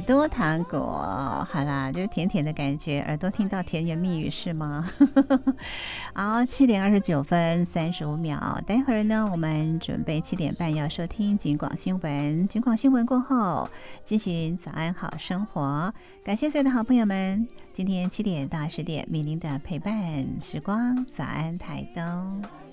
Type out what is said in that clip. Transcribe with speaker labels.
Speaker 1: 朵糖果，好啦，就是甜甜的感觉，耳朵听到甜言蜜语是吗？好，7:29分35秒，待会儿呢，我们准备7点半要收听警广新闻，警广新闻过后，进行早安好生活。感谢所有的好朋友们，今天7点到10点，米琳的陪伴时光，早安台东。